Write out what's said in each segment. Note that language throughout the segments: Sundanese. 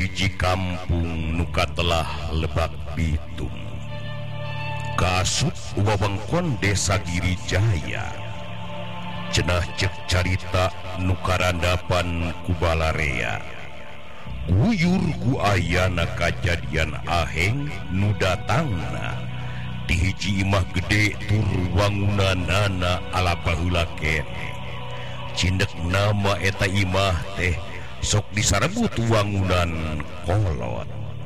hiji kampung nuka telah Lebak Bitung. Kasut wewengkon Desa Girijaya. Cenah cek carita nukarandapan ku Balarea. Guyur ku ayana kajadian aheng nu datangna di hiji imah gede tur wangunanana ala baheula keneh. Cindek nama eta imah teh sok disarebut wangunan kolot.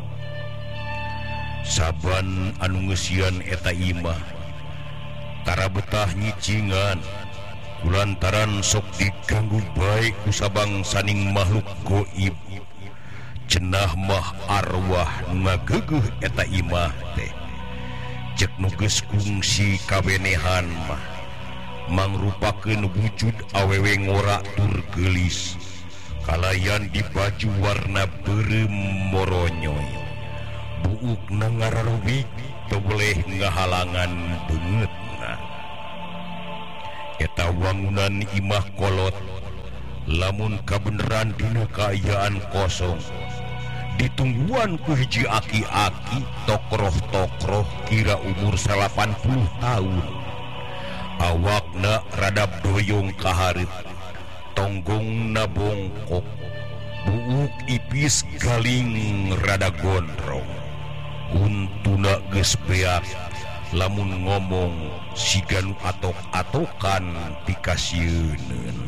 Saban anu ngeusian eta imah tara betah nyicingan kulantaran sok diganggu bae ku sabangsaning makhluk goib. Cenah mah arwah nu ngageuguh eta imah teh cek nu geus kungsi kawenehan mah mangrupakeun wujud awewe ngora tur geulis kalayan di baju warna beureum moronyoy. Buukna ngararobik teu boleh ngahalangan beungeutna. Eta wangunan imah kolot lamun kabeneran dina kaayaan kosong ditungguan ku hiji aki-aki tokroh-tokroh kira umur 80 tahun. Awakna radap doyong kaharep, tonggongna bongkok, buuk ipis galing rada gondrong. Untuna geus beak, lamun ngomong siga nu atok-atokan pikasieun.